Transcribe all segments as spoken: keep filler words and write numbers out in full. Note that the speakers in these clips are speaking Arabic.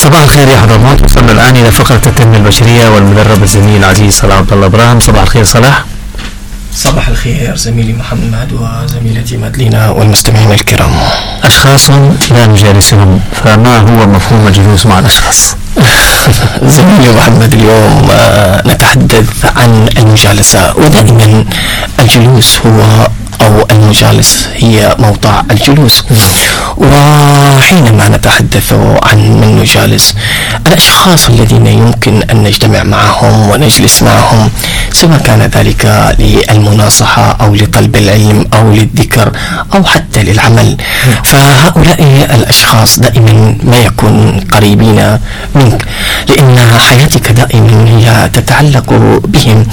صباح الخير يا حضرات، وصلنا الآن إلى فقرة التنمية البشرية والمدرب الزميل العزيز صلاح عبد الله إبراهيم. صباح الخير صلاح. صباح الخير زميلي محمد وزميلتي مدلينا والمستمعين الكرام. أشخاص لا نجالسهم، فما هو مفهوم الجلوس مع الأشخاص؟ زميلي محمد، اليوم نتحدث عن المجالسة، ودائما الجلوس هو أو المجالس هي موضع الجلوس. وحينما نتحدث عن من نجالس، الأشخاص الذين يمكن أن نجتمع معهم ونجلس معهم، سواء كان ذلك للمناصحة أو لطلب العلم أو للذكر أو حتى للعمل، فهؤلاء الأشخاص دائما ما يكون قريبين منك، لأن حياتك دائما هي تتعلق بهم.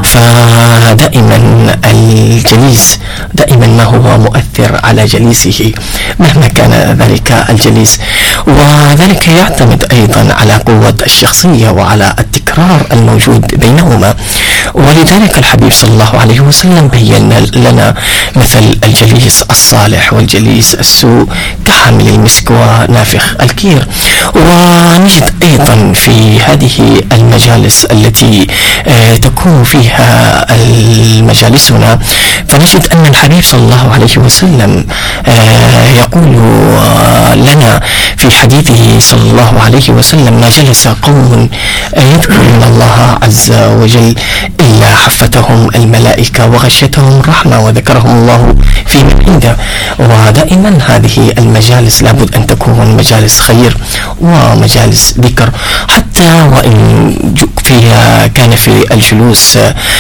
فدائما الجليس دائما ما هو مؤثر على جليسه مهما كان ذلك الجليس، وذلك يعتمد أيضا على قوة الشخصية وعلى التكرار الموجود بينهما. ولذلك الحبيب صلى الله عليه وسلم بين لنا مثل الجليس الصالح والجليس السوء كحامل المسك ونافخ الكير. ونجد أيضا في هذه المجالس التي تكون فيها المجالسنا، فنجد أن الحبيب صلى الله عليه وسلم يقول لنا في حديثه صلى الله عليه وسلم: ما جلس قوم يذكرون الله عز وجل إلا حفتهم الملائكة وغشتهم الرحمة وذكرهم الله في من عنده. ودائما هذه المجالس لابد أن تكون مجالس خير ومجالس ذكر، حتى وإن فيها كان في الجلوس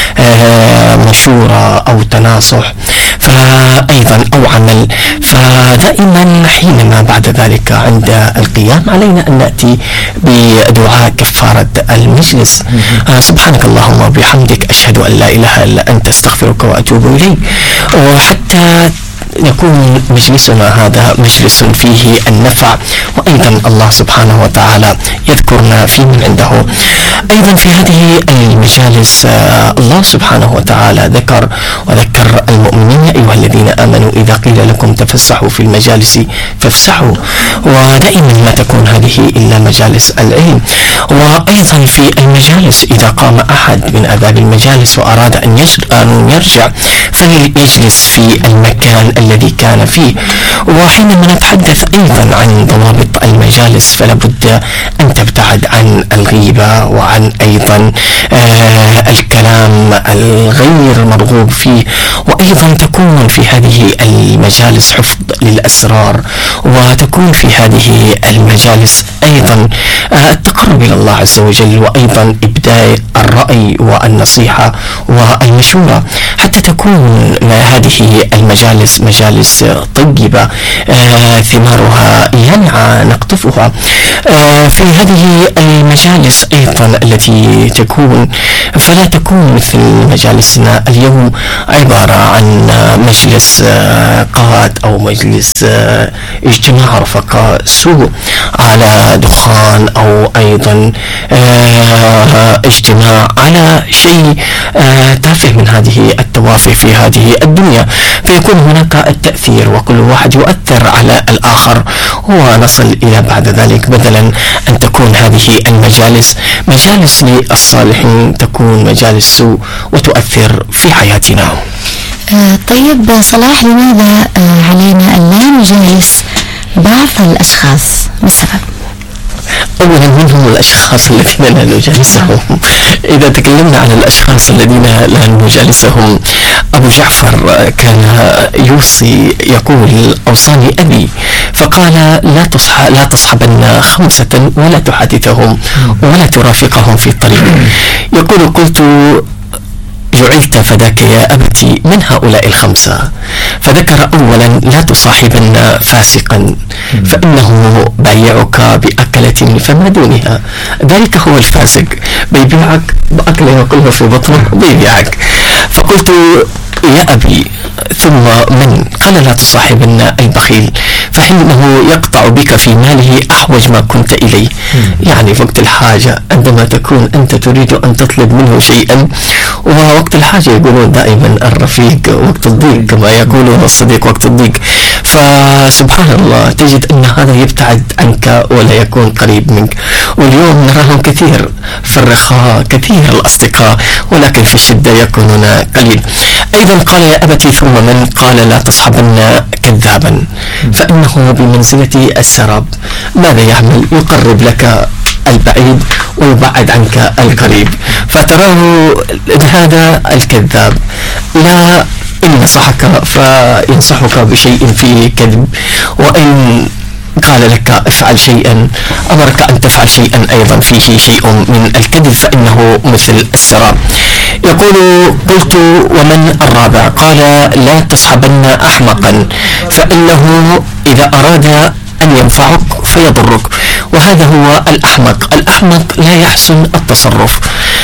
مشورة أو تناصح فأيضا أو عمل. فدائما حينما بعد ذلك عند القيام علينا أن نأتي بدعاء كفارة المجلس: سبحانك اللهم وبحمدك، أشهد أن لا إله إلا أنت، أستغفرك وأتوب إليك. وحتى يكون مجلسنا هذا مجلس فيه النفع، وأيضا الله سبحانه وتعالى يذكرنا في من عنده. أيضا في هذه المجالس الله سبحانه وتعالى ذكر وذكر المؤمنين: يا أيها الذين آمنوا إذا قيل لكم تفسحوا في المجالس فافسحوا. ودائما ما تكون هذه إلا مجالس العلم. وأيضا في المجالس إذا قام أحد من آداب المجالس وأراد أن يرجع فليجلس في المكان الذي كان فيه. وحينما نتحدث أيضا عن ضوابط المجالس، فلا بد أن تبتعد عن الغيبة وعن أيضا آه الكلام الغير مرغوب فيه. وأيضا تكون في هذه المجالس حفظ للأسرار، وتكون في هذه المجالس أيضا آه التقرب إلى الله عز وجل، وأيضا إبداء الرأي والنصيحة والمشورة، حتى تكون هذه المجالس مجالس طيبة آه ثمارها ينعى نقطفها. آه في هذه المجالس أيضا التي تكون، فلا تكون مثل مجالسنا اليوم عبارة عن مجلس آه قاد أو مجلس آه اجتماع رفقاء سوء على دخان، أو أيضا آه اجتماع على شيء آه تافه من هذه التوافه في هذه الدنيا، فيكون هناك التأثير وكل واحد يؤثر على الآخر، ونصل إلى بعد ذلك بدلا أن تكون هذه المجالس مجالس للصالحين تكون مجالس سوء وتؤثر في حياتنا. آه طيب صلاح، لماذا آه علينا أن لا نجالس بعض الأشخاص؟ ما السبب؟ أولا منهم الأشخاص الذين لا نجالسهم. إذا تكلمنا عن الأشخاص الذين لا نجالسهم، أبو جعفر كان يوصي يقول: أوصاني أبي فقال: لا تصح لا تصحبن خمسة ولا تحدثهم ولا ترافقهم في الطريق. يقول: قلت: جعلت فداك يا أبتي من هؤلاء الخمسة؟ فذكر أولا: لا تصاحبن فاسقا فإنه بايعك بأكلة فما دونها. ذلك هو الفاسق، بيبيعك بأكلة يقوله في بطنك بيبيعك. فقلت: يا أبي ثم من؟ قال: لا تصاحبن البخيل فحينه يقطع بك في ماله أحوج ما كنت إليه. يعني في وقت الحاجة عندما تكون أنت تريد أن تطلب منه شيئا، ووقت الحاجة يقولون دائما الرفيق وقت الضيق كما يقولون الصديق وقت الضيق. فسبحان الله تجد أن هذا يبتعد عنك ولا يكون قريب منك. واليوم نراهم كثير في الرخاء، كثير الأصدقاء، ولكن في الشدة يكونون قليل. أيضا قال يا أبتي ثم من؟ قال لا تصحبن كذابا فإنه بمنزلة السراب. ماذا يعمل؟ يقرب لك البعيد ويبعد عنك القريب. فتراه هذا الكذاب لا إن نصحك فينصحك بشيء فيه كذب، وإن قال لك افعل شيئا أمرك أن تفعل شيئا أيضا فيه شيء من الكذب، فإنه مثل السراب. يقول قلت ومن الرابع؟ قال لا تصحبن أحمقا فإنه إذا أراد أن ينفعك فيضرك. وهذا هو الأحمق. الأحمق لا يحسن التصرف،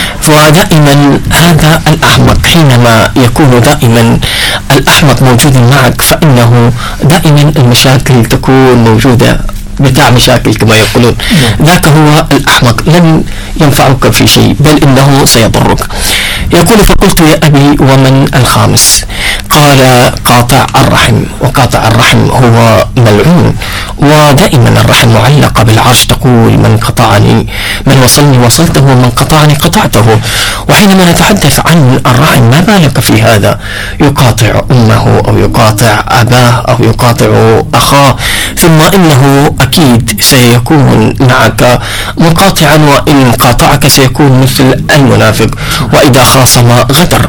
ودائما هذا الأحمق حينما يكون دائما الأحمق موجود معك فإنه دائما المشاكل تكون موجودة، بتاع مشاكل كما يقولون. ذاك هو الأحمق، لن ينفعك في شيء بل إنه سيضرك. يقول فقلت يا أبي ومن الخامس؟ قال قاطع الرحم. وقاطع الرحم هو ملعون، ودائما الرحم معلقة بالعرش، تقول من قطعني من وصلني وصلته ومن قطعني قطعته. وحينما نتحدث عن الرحم ما بالك في هذا؟ يقاطع أمه أو يقاطع أباه أو يقاطع أخاه، ثم إنه أكيد سيكون معك مقاطعا، وإن قاطعك سيكون مثل المنافق، وإذا خاصم غدر.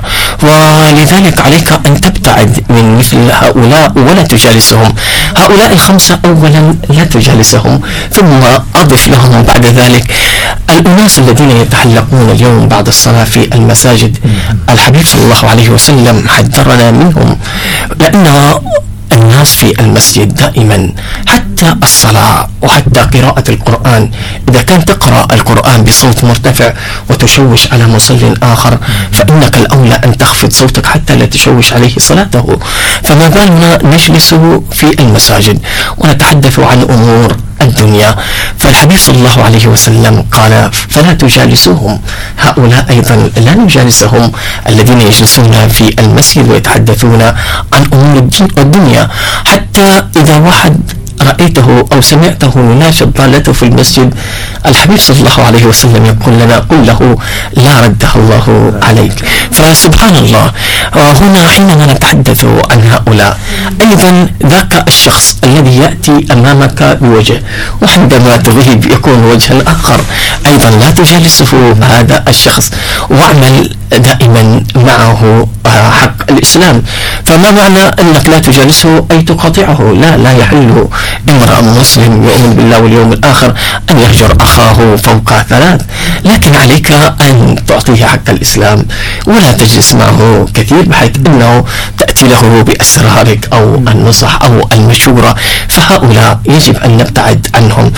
ولذلك عليك أن تبتعد من مثل هؤلاء ولا تجالسهم. هؤلاء الخمسة أولا لا تجالسهم، ثم أضف لهم بعد ذلك الأناس الذين يتحلقون اليوم بعد الصلاة في المساجد. الحبيب صلى الله عليه وسلم حذرنا منهم، لأن الناس في المسجد دائما حتى الصلاة وحتى قراءة القرآن، إذا كان تقرأ القرآن بصوت مرتفع وتشوش على مصل آخر فإنك الأولى أن تخفض صوتك حتى لا تشوش عليه صلاته. فما بالنا نجلس في المساجد ونتحدث عن أمور الدنيا؟ فالحبيب صلى الله عليه وسلم قال فلا تجالسوهم. هؤلاء أيضا لا نجالسهم، الذين يجلسون في المسجد ويتحدثون عن أمور الدين والدنيا. حتى إذا واحد رأيته أو سمعته يناشد ضالته في المسجد، الحبيب صلى الله عليه وسلم يقول لنا قل له لا ردها الله عليك. فسبحان الله، هنا حينما نتحدث عن هؤلاء أيضا ذاك الشخص الذي يأتي أمامك بوجه، وعندما تغيب يكون وجها آخر، أيضا لا تجالسه هذا الشخص، واعمل دائما معه حق الإسلام. فما معنى أنك لا تجالسه أي تقاطعه؟ لا لا يحل امرأ مسلم يؤمن بالله واليوم الآخر أن يهجر أخاه فوق ثلاث، لكن عليك أن تعطيه حق الإسلام ولا تجلس معه كثير بحيث أنه تأتي له بأسرارك أو النصح أو المشورة. فهؤلاء يجب أن نبتعد عنهم.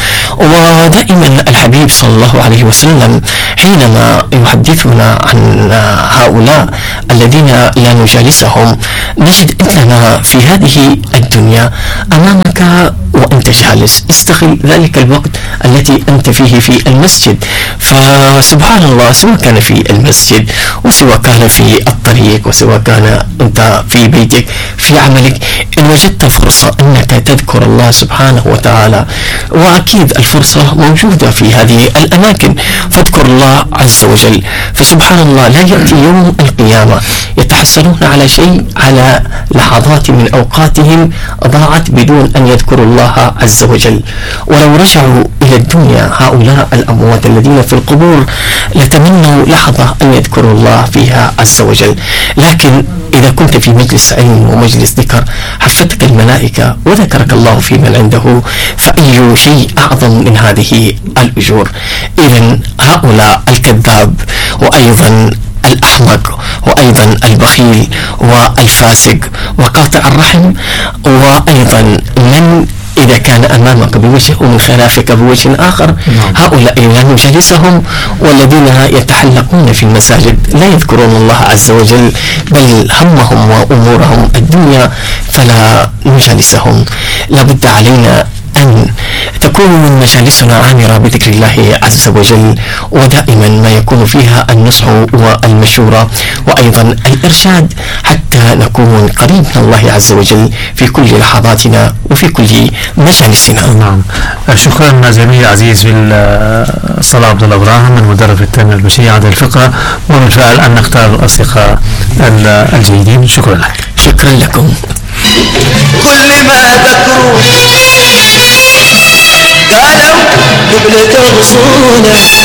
ودائما الحبيب صلى الله عليه وسلم حينما يحدثنا عن هؤلاء الذين لا نجالسهم نجد أننا في هذه الدنيا أمامك وأنت جالس، استغل ذلك الوقت التي أنت فيه في المسجد. فسبحان الله، سواء كان في المسجد وسواء كان في الطريق وسواء كان أنت في بيتك في عملك، إن وجدت فرصة أنك تذكر الله سبحانه وتعالى، وأكيد الفرصة موجودة في هذه الأماكن، فاذكر الله عز وجل. فسبحان الله لا يأتي يوم القيامة يتحسرون على شيء، على لحظات من أوقاتهم ضاعت بدون أن يذكروا الله عز وجل. ولو رجعوا إلى الدنيا هؤلاء الأموات الذين في القبور لتمنوا لحظة أن يذكروا الله فيها عز وجل. لكن إذا كنت في مجلس علم ومجلس ذكر حفتك الملائكة وذكرك الله في من عنده، فأي شيء أعظم من هذه الأجور؟ إذن هؤلاء الكذاب وأيضا الأحمق وأيضا البخيل والفاسق وقاطع الرحم وأيضا من إذا كان أمامك بوجه ومن خلفك بوجه آخر، هؤلاء لا نجالسهم، والذين يتحلقون في المساجد لا يذكرون الله عز وجل بل همهم وأمورهم الدنيا فلا نجالسهم. لابد علينا أن تكون مجالسنا عامرة بذكر الله عز وجل، ودائما ما يكون فيها النصح والمشورة وأيضا الإرشاد، حتى نكون قريب من الله عز وجل في كل لحظاتنا وفي كل مجالسنا. نعم، شكرا زميلي العزيز في صلاح عبد الله إبراهيم المدرب في التنمية البشرية على الفقرة، وبالفعل أن نختار الأصدقاء الجيدين. شكرا لك. شكرا لكم. كل ما ذكروا قالوا قبل تغصونه